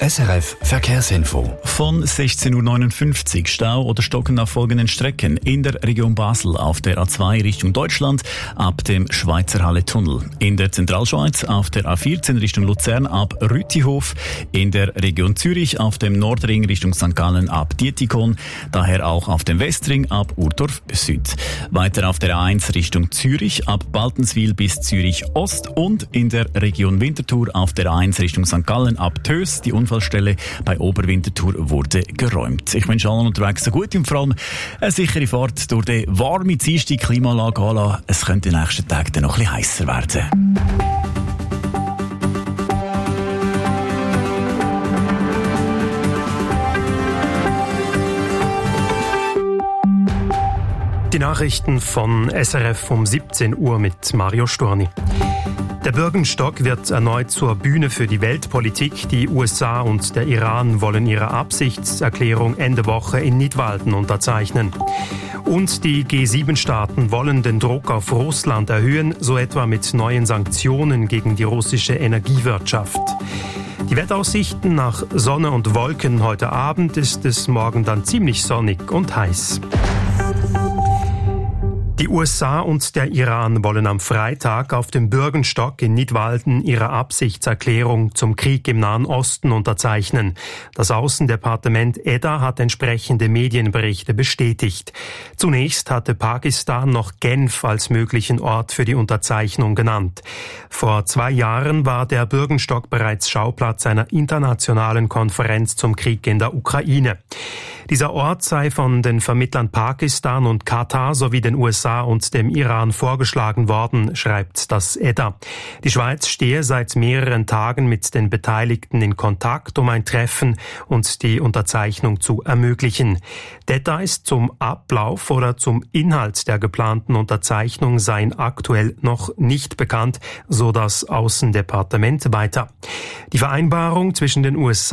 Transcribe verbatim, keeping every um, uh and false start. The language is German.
S R F Verkehrsinfo. Von sechzehn Uhr neunundfünfzig Stau oder Stocken auf folgenden Strecken. In der Region Basel auf der A zwei Richtung Deutschland ab dem Schweizer Halle-Tunnel. In der Zentralschweiz auf der A vierzehn Richtung Luzern ab Rütihof. In der Region Zürich auf dem Nordring Richtung Sankt Gallen ab Dietikon. Daher auch auf dem Westring ab Urdorf Süd. Weiter auf der A eins Richtung Zürich ab Baltenswil bis Zürich Ost. Und in der Region Winterthur auf der A eins Richtung Sankt Gallen ab Tös. Die Unfallstelle bei Oberwinterthur wurde geräumt. Ich wünsche allen unterwegs eine gute und vor allem eine sichere Fahrt durch die warme Dienstag Klimaanlage anlassen. Es könnte in den nächsten Tagen dann noch ein bisschen heißer werden. Die Nachrichten von S R F um siebzehn Uhr mit Mario Storni. Der Bürgenstock wird erneut zur Bühne für die Weltpolitik. Die U S A und der Iran wollen ihre Absichtserklärung Ende Woche in Nidwalden unterzeichnen. Und die G sieben Staaten wollen den Druck auf Russland erhöhen, so etwa mit neuen Sanktionen gegen die russische Energiewirtschaft. Die Wetteraussichten: nach Sonne und Wolken heute Abend ist es morgen dann ziemlich sonnig und heiß. Die U S A und der Iran wollen am Freitag auf dem Bürgenstock in Nidwalden ihre Absichtserklärung zum Krieg im Nahen Osten unterzeichnen. Das Außendepartement Edda hat entsprechende Medienberichte bestätigt. Zunächst hatte Pakistan noch Genf als möglichen Ort für die Unterzeichnung genannt. Vor zwei Jahren war der Bürgenstock bereits Schauplatz einer internationalen Konferenz zum Krieg in der Ukraine. Dieser Ort sei von den Vermittlern Pakistan und Katar sowie den U S A und dem Iran vorgeschlagen worden, schreibt das Edda. Die Schweiz stehe seit mehreren Tagen mit den Beteiligten in Kontakt, um ein Treffen und die Unterzeichnung zu ermöglichen. Details zum Ablauf oder zum Inhalt der geplanten Unterzeichnung seien aktuell noch nicht bekannt, so das Außendepartement weiter. Die Vereinbarung zwischen den U S A